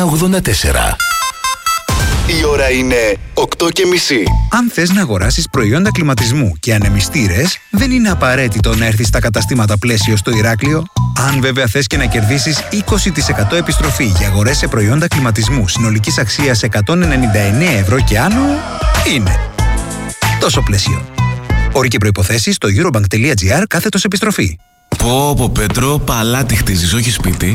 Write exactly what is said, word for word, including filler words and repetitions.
εννιά ογδόντα τέσσερα. Η ώρα είναι οκτώ και μισή. Αν θες να αγοράσεις προϊόντα κλιματισμού και ανεμιστήρες, δεν είναι απαραίτητο να έρθεις στα καταστήματα Πλαίσιο στο Ηράκλειο. Αν βέβαια θες και να κερδίσεις είκοσι τοις εκατό επιστροφή για αγορές σε προϊόντα κλιματισμού συνολικής αξίας εκατόν ενενήντα εννέα ευρώ και άνω, είναι τόσο Πλαίσιο. Όροι και προϋποθέσεις στο eurobank.gr κάθετος επιστροφή. Πω πω Πέτρο, παλάτι χτίζεις, όχι σπίτι.